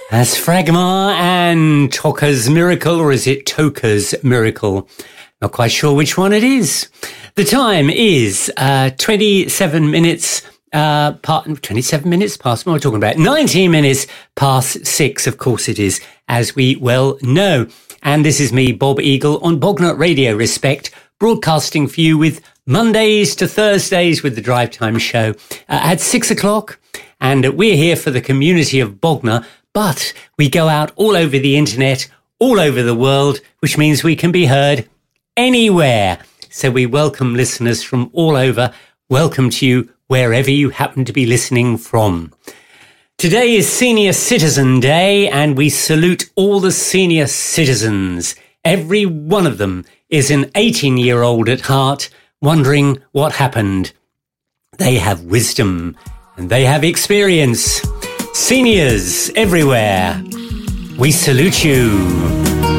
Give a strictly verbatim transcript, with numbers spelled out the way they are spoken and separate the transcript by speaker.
Speaker 1: That's Fragma and Toka's Miracle, or is it Toka's Miracle? Not quite sure which one it is. The time is uh, twenty-seven minutes, uh, part, twenty-seven minutes past, what am I talking about? nineteen minutes past six, of course it is, as we well know. And this is me, Bob Eagle, on Bognor Radio Respect, broadcasting for you with Mondays to Thursdays with the Drive Time Show uh, at six o'clock. And we're here for the community of Bognor, but we go out all over the internet, all over the world, which means we can be heard anywhere. So we welcome listeners from all over. Welcome to you wherever you happen to be listening from. Today is Senior Citizen Day, and we salute all the senior citizens. Every one of them is an eighteen-year-old at heart, wondering what happened. They have wisdom and they have experience. Seniors everywhere, we salute you.